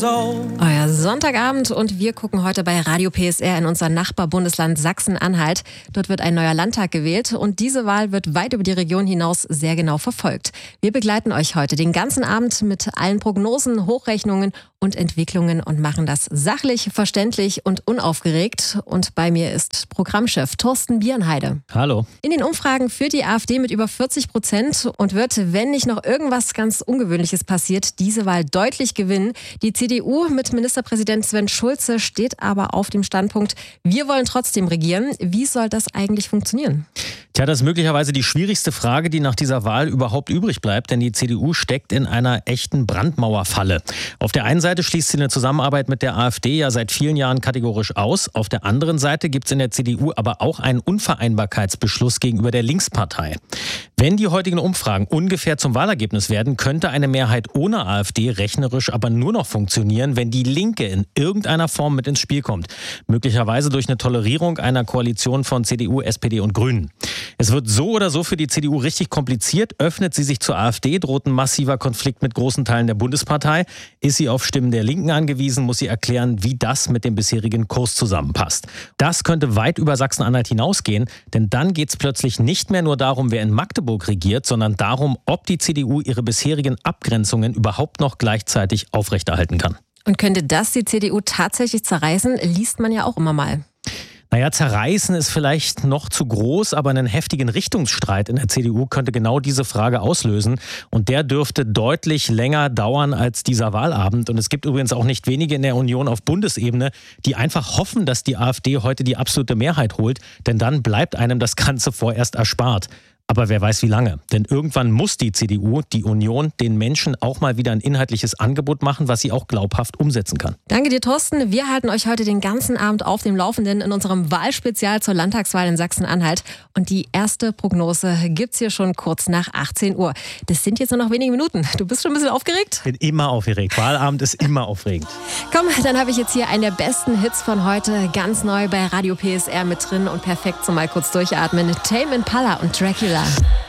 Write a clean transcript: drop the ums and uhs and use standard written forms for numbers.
years old. Euer Sonntagabend und wir gucken heute bei Radio PSR in unser Nachbarbundesland Sachsen-Anhalt. Dort wird ein neuer Landtag gewählt und diese Wahl wird weit über die Region hinaus sehr genau verfolgt. Wir begleiten euch heute den ganzen Abend mit allen Prognosen, Hochrechnungen und Entwicklungen und machen das sachlich, verständlich und unaufgeregt. Und bei mir ist Programmchef Thorsten Bierenheide. Hallo. In den Umfragen führt die AfD mit über 40% und wird, wenn nicht noch irgendwas ganz Ungewöhnliches passiert, diese Wahl deutlich gewinnen. Die CDU mit Ministerpräsident Sven Schulze steht aber auf dem Standpunkt, wir wollen trotzdem regieren. Wie soll das eigentlich funktionieren? Tja, das ist möglicherweise die schwierigste Frage, die nach dieser Wahl überhaupt übrig bleibt, denn die CDU steckt in einer echten Brandmauerfalle. Auf der einen Seite schließt sie eine Zusammenarbeit mit der AfD ja seit vielen Jahren kategorisch aus. Auf der anderen Seite gibt es in der CDU aber auch einen Unvereinbarkeitsbeschluss gegenüber der Linkspartei. Wenn die heutigen Umfragen ungefähr zum Wahlergebnis werden, könnte eine Mehrheit ohne AfD rechnerisch aber nur noch funktionieren, wenn die Linke in irgendeiner Form mit ins Spiel kommt. Möglicherweise durch eine Tolerierung einer Koalition von CDU, SPD und Grünen. Es wird so oder so für die CDU richtig kompliziert. Öffnet sie sich zur AfD, droht ein massiver Konflikt mit großen Teilen der Bundespartei. Ist sie auf Stimmen der Linken angewiesen, muss sie erklären, wie das mit dem bisherigen Kurs zusammenpasst. Das könnte weit über Sachsen-Anhalt hinausgehen, denn dann geht es plötzlich nicht mehr nur darum, wer in Magdeburg regiert, sondern darum, ob die CDU ihre bisherigen Abgrenzungen überhaupt noch gleichzeitig aufrechterhalten kann. Und könnte das die CDU tatsächlich zerreißen, liest man ja auch immer mal. Naja, zerreißen ist vielleicht noch zu groß, aber einen heftigen Richtungsstreit in der CDU könnte genau diese Frage auslösen. Und der dürfte deutlich länger dauern als dieser Wahlabend. Und es gibt übrigens auch nicht wenige in der Union auf Bundesebene, die einfach hoffen, dass die AfD heute die absolute Mehrheit holt. Denn dann bleibt einem das Ganze vorerst erspart. Aber wer weiß wie lange. Denn irgendwann muss die CDU, die Union, den Menschen auch mal wieder ein inhaltliches Angebot machen, was sie auch glaubhaft umsetzen kann. Danke dir, Thorsten. Wir halten euch heute den ganzen Abend auf dem Laufenden in unserem Wahlspezial zur Landtagswahl in Sachsen-Anhalt. Und die erste Prognose gibt's hier schon kurz nach 18 Uhr. Das sind jetzt nur noch wenige Minuten. Du bist schon ein bisschen aufgeregt? Bin immer aufgeregt. Wahlabend ist immer aufregend. Komm, dann habe ich jetzt hier einen der besten Hits von heute ganz neu bei Radio PSR mit drin und perfekt zum mal kurz durchatmen. Tame Impala und Dracula.